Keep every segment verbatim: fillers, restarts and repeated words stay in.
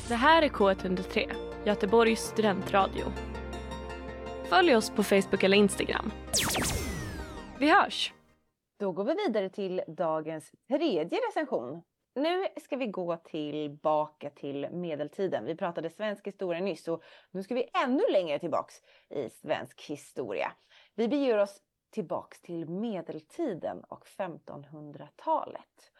Det här är K ett noll tre, Göteborgs studentradio. Följ oss på Facebook eller Instagram. Vi hörs! Då går vi vidare till dagens tredje recension. Nu ska vi gå tillbaka till medeltiden. Vi pratade svensk historia nyss och nu ska vi ännu längre tillbaks i svensk historia. Vi beger oss tillbaks till medeltiden och femtonhundratalet.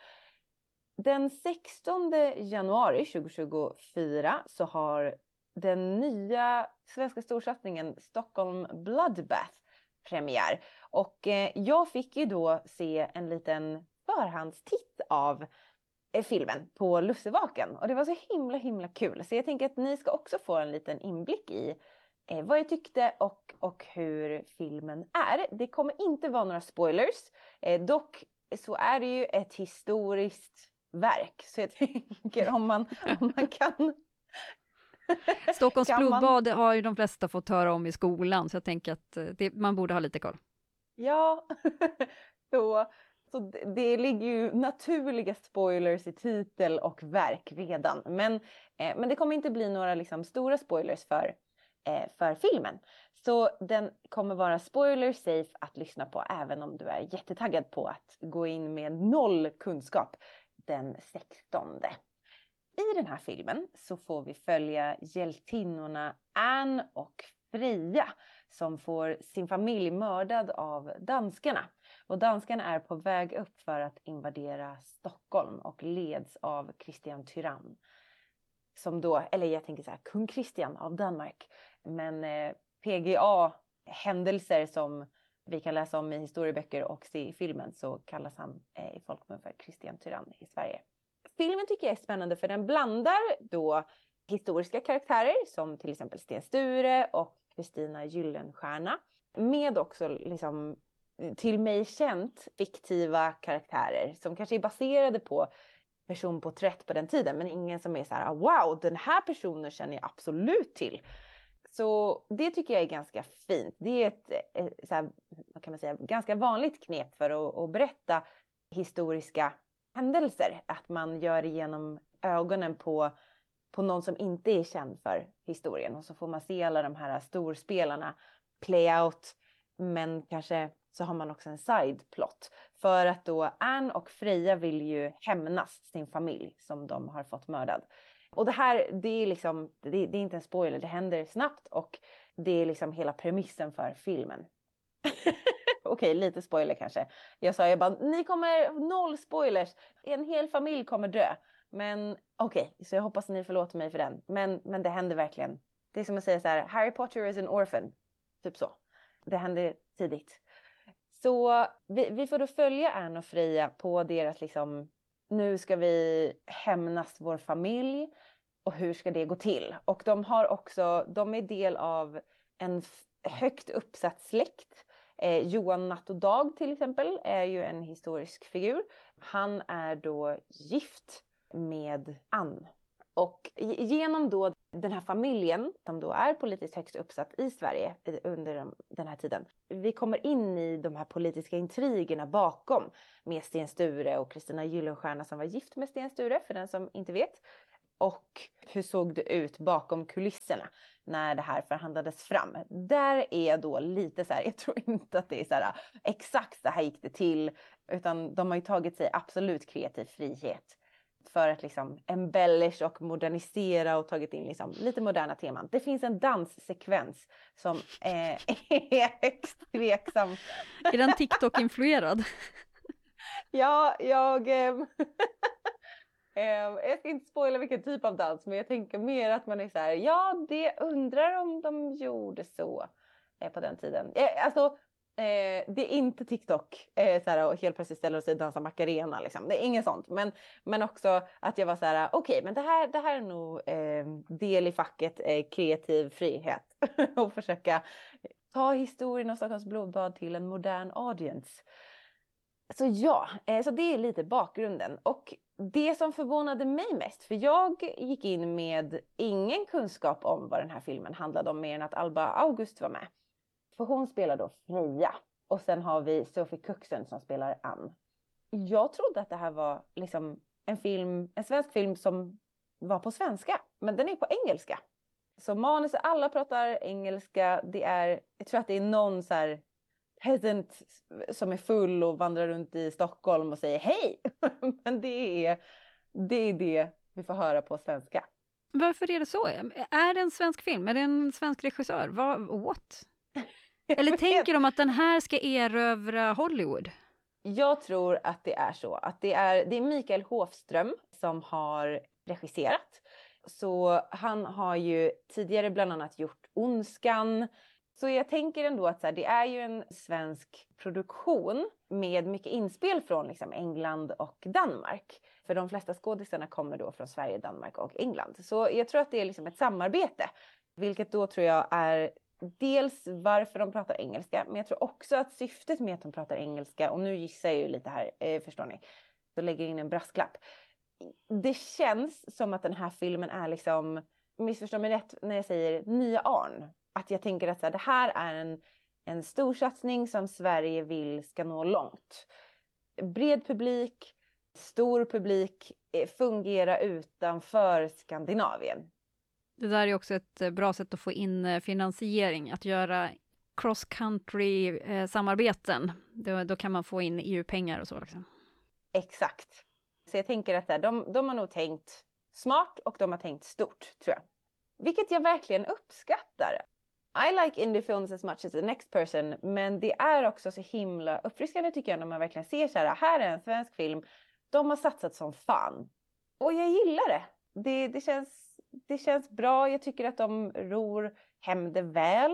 Den sextonde januari tjugohundratjugofyra så har den nya svenska storsatsningen Stockholm Bloodbath premiär. Och eh, jag fick ju då se en liten förhandstitt av eh, filmen på Lussevaken. Och det var så himla himla kul. Så jag tänker att ni ska också få en liten inblick i eh, vad jag tyckte och, och hur filmen är. Det kommer inte vara några spoilers. Eh, dock så är det ju ett historiskt verk. Så jag tänker om man, om man kan... Stockholms kan man... blodbad har ju de flesta fått höra om i skolan. Så jag tänker att det, man borde ha lite koll. Ja, så, så det ligger ju naturliga spoilers i titel och verk redan. Men, eh, men det kommer inte bli några liksom, stora spoilers för, eh, för filmen. Så den kommer vara spoiler safe att lyssna på även om du är jättetaggad på att gå in med noll kunskap den sextonde. I den här filmen så får vi följa hjältinnorna Anne och Freja som får sin familj mördad av danskarna. Och danskarna är på väg upp för att invadera Stockholm och leds av Kristian Tyrann. Som då, eller jag tänker så här, kung Kristian av Danmark. Men eh, P G A-händelser som vi kan läsa om i historieböcker och se i filmen så kallas han eh, i folkmun för Kristian Tyrann i Sverige. Filmen tycker jag är spännande för den blandar då historiska karaktärer som till exempel Sten Sture och Kristina Gyllenstierna. Med också liksom till mig känt fiktiva karaktärer som kanske är baserade på personporträtt på den tiden. Men ingen som är så här, wow, den här personen känner jag absolut till. Så det tycker jag är ganska fint. Det är ett så här, vad kan man säga, ganska vanligt knep för att, att berätta historiska händelser. Att man gör igenom ögonen på, på någon som inte är känd för historien. Och så får man se alla de här storspelarna play out. Men kanske så har man också en sideplot. För att då Anne och Freja vill ju hämnas sin familj som de har fått mördad. Och det här, det är liksom, det, det är inte en spoiler, det händer snabbt och det är liksom hela premissen för filmen. Okej, lite spoiler kanske. Jag sa jag bara, ni kommer, noll spoilers, en hel familj kommer dö. Men okej, så jag hoppas ni förlåter mig för den. Men, men det händer verkligen. Det är som att säga så här, Harry Potter is an orphan. Typ så. Det händer tidigt. Så vi, vi får då följa Anne och Freja på deras liksom, nu ska vi hämnas vår familj och hur ska det gå till? Och de har också, de är del av en högt uppsatt släkt. Eh, Johan Natt och Dag till exempel är ju en historisk figur. Han är då gift med Anne. Och genom då den här familjen som då är politiskt högst uppsatt i Sverige under den här tiden. Vi kommer in i de här politiska intrigerna bakom med Sten Sture och Kristina Gyllenstierna som var gift med Sten Sture för den som inte vet. Och hur såg det ut bakom kulisserna när det här förhandlades fram. Där är då lite så här, jag tror inte att det är så här exakt så här gick det till. Utan de har ju tagit sig absolut kreativ frihet. För att liksom embellish och modernisera och tagit in liksom lite moderna teman. Det finns en danssekvens som eh, är högst tveksam. Är den TikTok-influerad? Ja, jag... Eh, jag ska inte spoila vilken typ av dans. Men jag tänker mer att man är så här. Ja, det undrar om de gjorde så eh, på den tiden. Eh, alltså... Eh, det är inte TikTok eh, så här, och helt plötsligt ställer sig och dansa Macarena liksom. Det är inget sånt. Men, men också att jag var så här, okej, okay, men det här, det här är nog eh, del i facket eh, kreativ frihet. Och försöka ta historien om Stockholms blodbad till en modern audience. Så ja, eh, så det är lite bakgrunden. Och det som förvånade mig mest, för jag gick in med ingen kunskap om vad den här filmen handlade om mer än att Alba August var med. För hon spelar då Freja. Och sen har vi Sophie Kuxen som spelar Anne. Jag trodde att det här var liksom en film, en svensk film som var på svenska, men den är på engelska. Så manuset, alla pratar engelska. Det är, jag tror att det är någon så här peasant som är full och vandrar runt i Stockholm och säger hej. Men det är, det är det vi får höra på svenska. Varför är det så? Är det en svensk film? Är det en svensk regissör? Vad, what? Eller tänker de att den här ska erövra Hollywood? Jag tror att det är så. Att det är, det är Mikael Håfström som har regisserat. Så han har ju tidigare bland annat gjort Ondskan. Så jag tänker ändå att så här, det är ju en svensk produktion med mycket inspel från liksom England och Danmark. För de flesta skådisarna kommer då från Sverige, Danmark och England. Så jag tror att det är liksom ett samarbete. Vilket då tror jag är dels varför de pratar engelska. Men jag tror också att syftet med att de pratar engelska, och nu gissar jag ju lite här, eh, förstår ni. Så lägger jag in en brasklapp. Det känns som att den här filmen är liksom, missförstå mig rätt när jag säger nya Arn. Att jag tänker att så här, det här är en, en stor satsning som Sverige vill ska nå långt. Bred publik, stor publik, fungera utanför Skandinavien. Det där är också ett bra sätt att få in finansiering, att göra cross country samarbeten. Då, då kan man få in E U-pengar och så. Liksom. Exakt. Så jag tänker att där, de, de har nog tänkt smart och de har tänkt stort, tror jag. Vilket jag verkligen uppskattar. I like indie films as much as the next person. Men det är också så himla uppfriskande tycker jag när man verkligen ser så här. Här är en svensk film. De har satsat som fan. Och jag gillar det. Det, det, känns, det känns bra. Jag tycker att de ror hem det väl.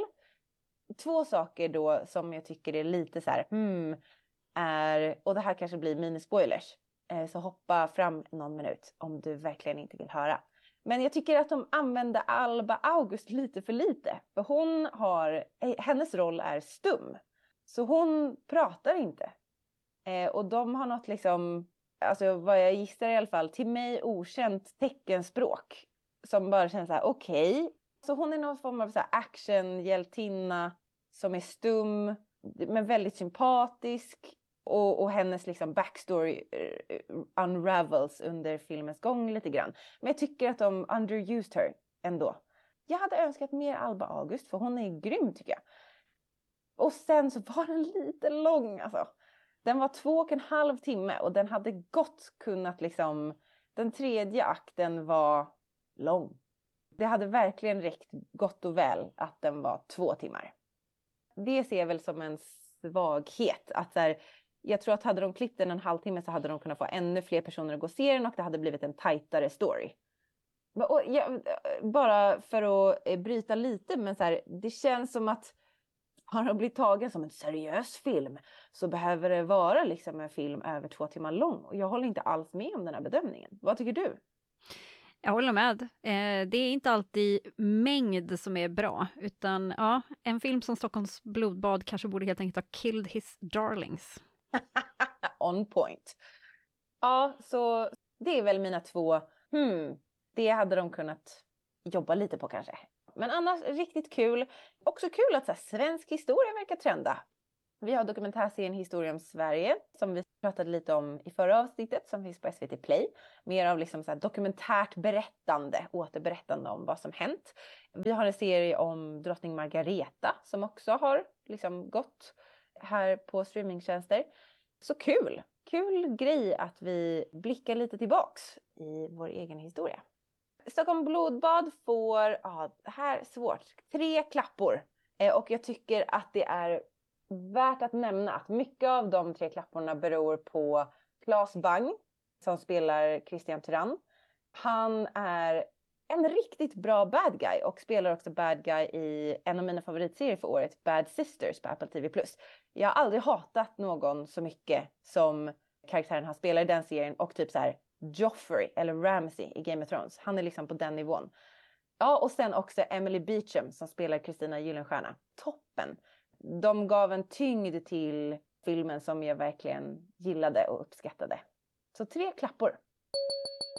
Två saker då som jag tycker är lite så här. Hmm, är, och det här kanske blir minispoilers. Så hoppa fram någon minut om du verkligen inte vill höra. Men jag tycker att de använder Alba August lite för lite. För hon har, hennes roll är stum. Så hon pratar inte. Eh, och de har något liksom, alltså vad jag gissar i alla fall, till mig okänt teckenspråk. Som bara känns så här, okej. Okay. Så hon är någon form av så här actionhjältinna som är stum. Men väldigt sympatisk. Och, och hennes liksom backstory uh, unravels under filmens gång lite grann. Men jag tycker att de underused her ändå. Jag hade önskat mer Alba August för hon är grym tycker jag. Och sen så var den lite lång alltså. Den var två och en halv timme och den hade gott kunnat liksom. Den tredje akten var lång. Det hade verkligen räckt gott och väl att den var två timmar. Det ser jag väl som en svaghet. Att så här, jag tror att hade de klippt den en halvtimme så hade de kunnat få ännu fler personer att gå se den och det hade blivit en tajtare story. Och jag, bara för att bryta lite, men så här, det känns som att har de blivit tagen som en seriös film så behöver det vara liksom en film över två timmar lång. Och jag håller inte alls med om den här bedömningen. Vad tycker du? Jag håller med. Eh, det är inte alltid mängd som är bra, utan ja, en film som Stockholms blodbad kanske borde helt enkelt ha killed his darlings. On point. Ja, så det är väl mina två. Hmm, det hade de kunnat jobba lite på kanske. Men annars riktigt kul. Också kul att så här, svensk historia verkar trenda. Vi har dokumentärserien Historia om Sverige som vi pratade lite om i förra avsnittet som finns på S V T Play. Mer av liksom så här dokumentärt berättande, återberättande om vad som hänt. Vi har en serie om drottning Margareta som också har liksom gått här på streamingtjänster. Så kul! Kul grej att vi blickar lite tillbaks i vår egen historia. Stockholm blodbad får, ja det här är svårt, tre klappor. Eh, och jag tycker att det är värt att nämna att mycket av de tre klapporna beror på Claes Bang som spelar Christian Tyrann. Han är en riktigt bra bad guy och spelar också bad guy i en av mina favoritserier för året, Bad Sisters på Apple T V plus. Jag har aldrig hatat någon så mycket som karaktären han spelar i den serien och typ så här Joffrey eller Ramsay i Game of Thrones. Han är liksom på den nivån. Ja, och sen också Emily Beecham som spelar Kristina Gyllenstierna. Toppen! De gav en tyngd till filmen som jag verkligen gillade och uppskattade. Så tre klappor.